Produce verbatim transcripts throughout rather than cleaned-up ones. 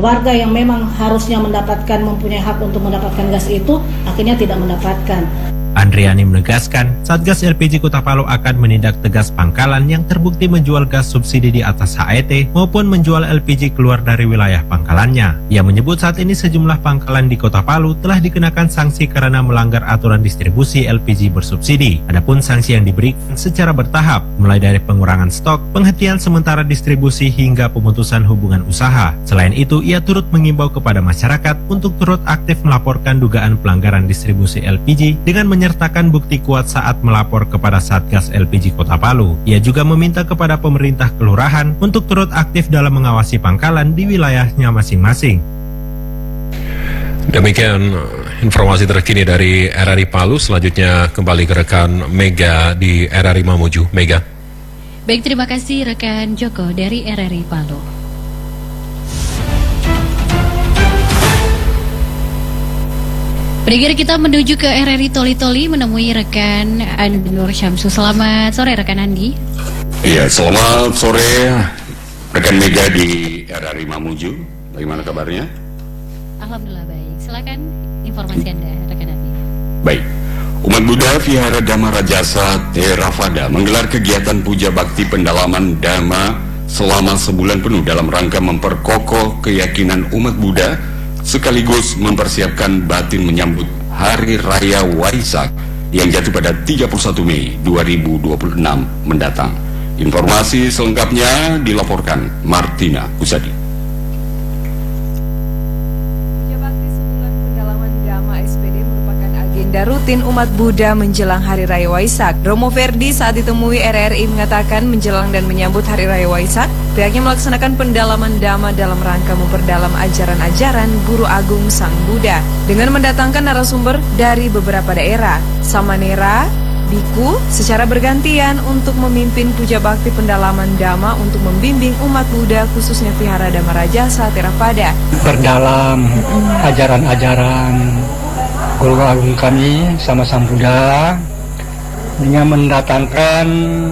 warga yang memang harusnya mendapatkan, mempunyai hak untuk mendapatkan gas itu akhirnya tidak mendapatkan. Andriani menegaskan, Satgas L P G Kota Palu akan menindak tegas pangkalan yang terbukti menjual gas subsidi di atas H E T maupun menjual L P G keluar dari wilayah pangkalannya. Ia menyebut saat ini sejumlah pangkalan di Kota Palu telah dikenakan sanksi karena melanggar aturan distribusi L P G bersubsidi. Adapun sanksi yang diberikan secara bertahap, mulai dari pengurangan stok, penghentian sementara distribusi hingga pemutusan hubungan usaha. Selain itu, ia turut mengimbau kepada masyarakat untuk turut aktif melaporkan dugaan pelanggaran distribusi L P G dengan menyertakan bukti kuat saat melapor kepada Satgas L P G Kota Palu. Ia juga meminta kepada pemerintah kelurahan untuk turut aktif dalam mengawasi pangkalan di wilayahnya masing-masing. Demikian informasi terkini dari R R I Palu. Selanjutnya kembali ke rekan Mega di R R I Mamuju. Mega. Baik, terima kasih rekan Joko dari R R I Palu. Pendengar, kita menuju ke R R I Toli-Toli menemui rekan Andi Nur Syamsu. Selamat sore rekan Andi. Iya, selamat sore rekan Mega di R R I Mamuju. Bagaimana kabarnya? Alhamdulillah baik. Silakan informasi Anda rekan Andi. Baik. Umat Buddha Vihara Dhamma Rajasa Theravada menggelar kegiatan puja bakti pendalaman Dhamma selama sebulan penuh dalam rangka memperkokoh keyakinan umat Buddha sekaligus mempersiapkan batin menyambut Hari Raya Waisak yang jatuh pada tiga puluh satu Mei dua ribu dua puluh enam mendatang. Informasi selengkapnya dilaporkan Martina Kusadi. Puja Bakti Sebulan Pendalaman Dhamma S P D merupakan agenda rutin umat Buddha menjelang Hari Raya Waisak. Romo Verdi saat ditemui R R I mengatakan menjelang dan menyambut Hari Raya Waisak, pihaknya melaksanakan pendalaman Dhamma dalam rangka memperdalam ajaran-ajaran Guru Agung Sang Buddha dengan mendatangkan narasumber dari beberapa daerah, samanera, biku secara bergantian untuk memimpin puja bakti pendalaman Dhamma untuk membimbing umat Buddha khususnya Vihara Dhamma Rajasa Theravada. Berdalam ajaran-ajaran Guru Agung kami sama Sang Buddha dengan mendatangkan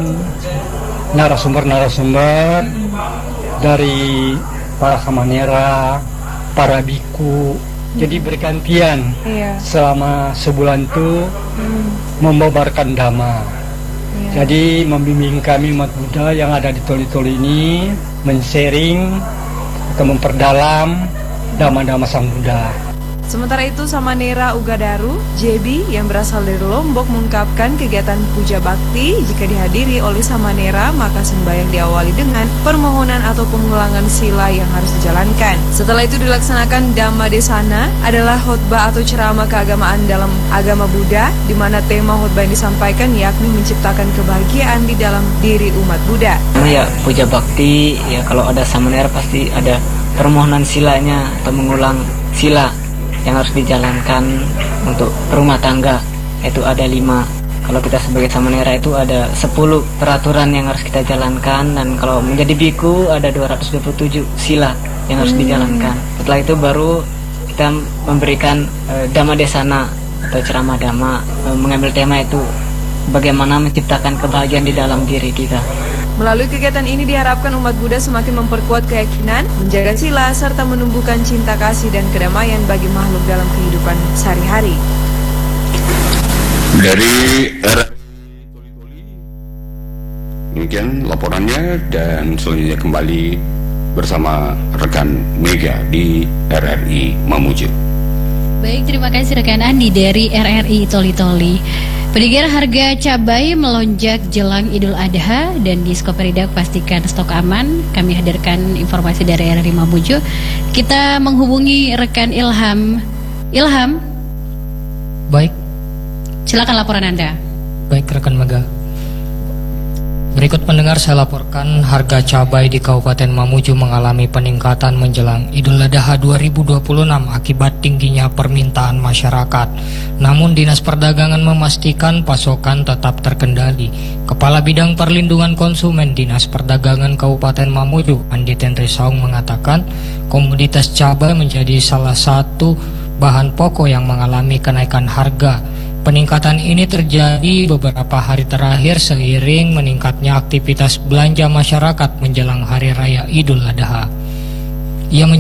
narasumber-narasumber dari para samanera, para biku. Jadi bergantian iya. Selama sebulan itu hmm. membabarkan Dhamma. Iya. Jadi membimbing kami umat Buddha yang ada di Toli-Toli ini men-sharing atau memperdalam Dhamma-Dhamma Sang Buddha. Sementara itu Samanera Ugadaru, J B yang berasal dari Lombok mengungkapkan kegiatan puja bakti jika dihadiri oleh Samanera maka sembahyang diawali dengan permohonan atau pengulangan sila yang harus dijalankan. Setelah itu dilaksanakan Dhamma Desana adalah khotbah atau ceramah keagamaan dalam agama Buddha di mana tema khotbah yang disampaikan yakni menciptakan kebahagiaan di dalam diri umat Buddha. Ya, puja bakti ya kalau ada Samanera pasti ada permohonan silanya atau mengulang sila yang harus dijalankan untuk rumah tangga, itu ada lima. Kalau kita sebagai samanera itu ada sepuluh peraturan yang harus kita jalankan, dan kalau menjadi biku ada dua ratus dua puluh tujuh sila yang harus dijalankan. Setelah itu baru kita memberikan e, Dhamma Desana atau ceramah Dhamma, e, mengambil tema itu bagaimana menciptakan kebahagiaan di dalam diri kita. Melalui kegiatan ini diharapkan umat Buddha semakin memperkuat keyakinan, menjaga sila, serta menumbuhkan cinta kasih dan kedamaian bagi makhluk dalam kehidupan sehari-hari. Dari R R I Toli-Toli, demikian laporannya, dan selanjutnya kembali bersama rekan Mega di R R I Mamuju. Baik, terima kasih rekan Andi dari R R I Toli-Toli. Pendengar, harga cabai melonjak jelang Idul Adha dan di Skoperidak pastikan stok aman. Kami hadirkan informasi dari R R I Mamuju. Kita menghubungi rekan Ilham. Ilham. Baik. Silakan laporan Anda. Baik rekan Mega. Berikut pendengar saya laporkan harga cabai di Kabupaten Mamuju mengalami peningkatan menjelang Idul Adha dua ribu dua puluh enam akibat tingginya permintaan masyarakat. Namun Dinas Perdagangan memastikan pasokan tetap terkendali. Kepala Bidang Perlindungan Konsumen Dinas Perdagangan Kabupaten Mamuju, Andi Tenri Saung, mengatakan komoditas cabai menjadi salah satu bahan pokok yang mengalami kenaikan harga. Peningkatan ini terjadi beberapa hari terakhir seiring meningkatnya aktivitas belanja masyarakat menjelang Hari Raya Idul Adha. Ia